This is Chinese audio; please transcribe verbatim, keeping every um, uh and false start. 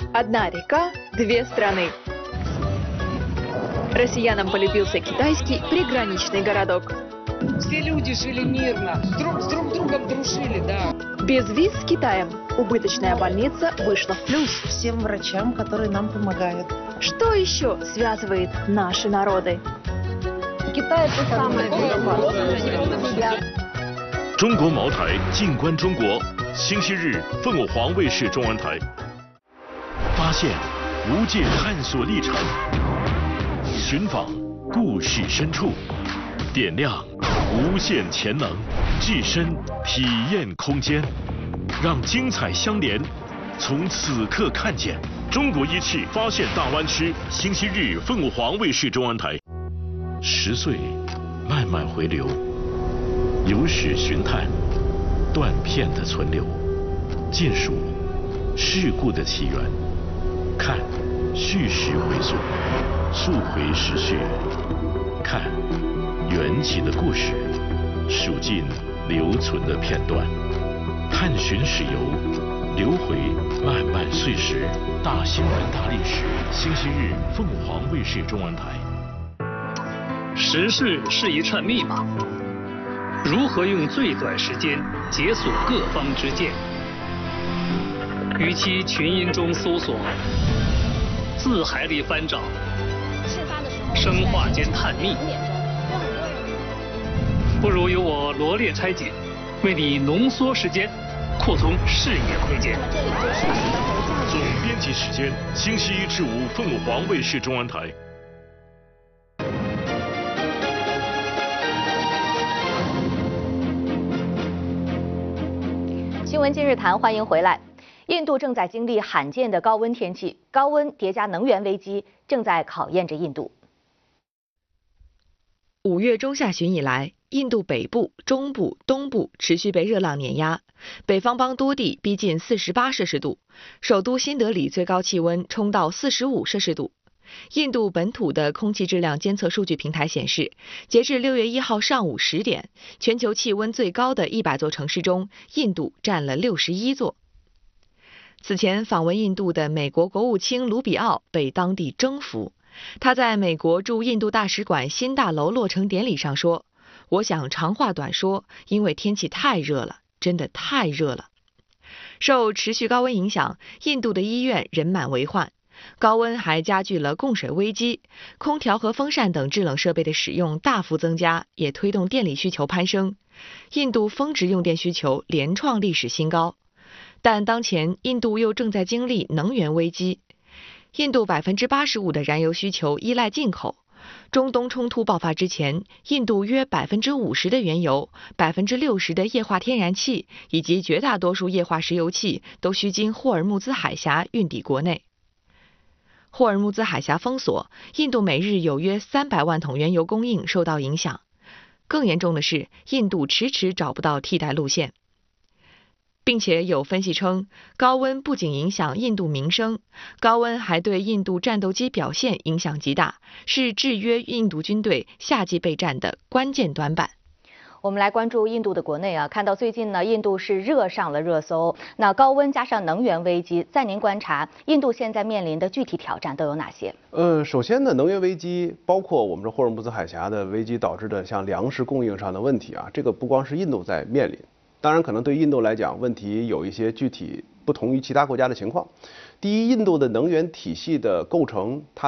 Одна река, две страны. Россиянам полюбился китайский приграничный городок. Все люди жили мирно, друг с друг другом дружили, да. Без виз с Китаем убыточная больница вышла в плюс. Всем врачам, которые нам помогают. Что еще связывает наши народы? Китай это самое безопасное. 中国茅台，静观中国。星期日，凤凰卫视中文台。发现无界探索历程，寻访故事深处，点亮无限潜能，置身体验空间，让精彩相连。从此刻看见中国一次发现大湾区。星期日，凤凰卫视中文台。十岁，慢慢回流，有史寻探，断片的存留，见数事故的起源，看叙事回溯，溯回时序，看缘起的故事，数尽留存的片段，探寻史游，流回漫漫岁时，大新闻大历史。星期日，凤凰卫视中文台。 时事是一串密码，如何用最短时间解锁各方之见？与其群音中搜索，字海里翻找，生化间探秘，不如由我罗列拆解，为你浓缩时间，扩充视野空间。 总编辑时间：星期一至五，凤凰卫视中文台。 新闻今日谈，欢迎回来。印度正在经历罕见的高温天气，高温叠加能源危机，正在考验着印度。 五月中下旬以来，印度北部、中部、东部持续被热浪碾压，北方邦多地逼近四十八摄氏度，首都新德里最高气温冲到四十五摄氏度。印度本土的空气质量监测数据平台显示，截至六月一号上午十点，全球气温最高的一百座城市中，印度占了六十一座。此前访问印度的美国国务卿卢比奥被当地征服，他在美国驻印度大使馆新大楼落成典礼上说：“我想长话短说，因为天气太热了，真的太热了。”受持续高温影响，印度的医院人满为患。高温还加剧了供水危机，空调和风扇等制冷设备的使用大幅增加，也推动电力需求攀升。印度峰值用电需求连创历史新高，但当前印度又正在经历能源危机。印度百分之八十五的燃油需求依赖进口。中东冲突爆发之前，印度约百分之五十的原油、百分之六十的液化天然气以及绝大多数液化石油气都需经霍尔木兹海峡运抵国内。霍尔木兹海峡封锁，印度每日有约三百万桶原油供应受到影响。更严重的是，印度迟迟找不到替代路线。并且有分析称，高温不仅影响印度民生，高温还对印度战斗机表现影响极大，是制约印度军队夏季备战的关键短板。 我们来关注印度的国内啊，看到最近呢，印度是热上了热搜。那高温加上能源危机，在您观察，印度现在面临的具体挑战都有哪些？ 呃，首先呢，能源危机包括我们这霍尔木兹海峡的危机导致的像粮食供应上的问题啊，这个不光是印度在面临，当然可能对印度来讲，问题有一些具体不同于其他国家的情况。第一，印度的能源体系的构成，它